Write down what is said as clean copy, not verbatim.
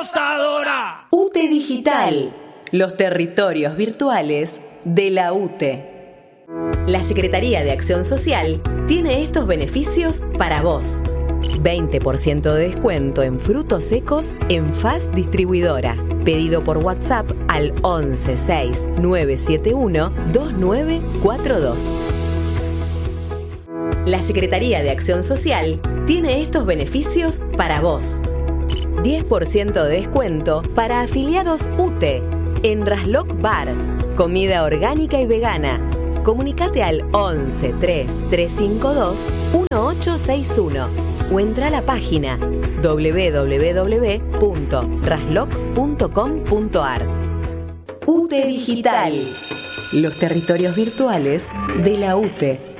tostadora. UTE Digital, los territorios virtuales de la UTE. La Secretaría de Acción Social tiene estos beneficios para vos. 20% de descuento en frutos secos en Faz Distribuidora. Pedido por WhatsApp al 11 6 971 2942. La Secretaría de Acción Social tiene estos beneficios para vos. 10% de descuento para afiliados UTE en Rasloc Bar, comida orgánica y vegana. Comunicate al 11 3 352 1861 o entra a la página www.rasloc.com.ar. UTE Digital, los territorios virtuales de la UTE.